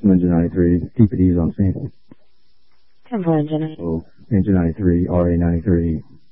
Engine 93, keep it easy on scene. 10 for engine. Oh, Engine 93, RA 93,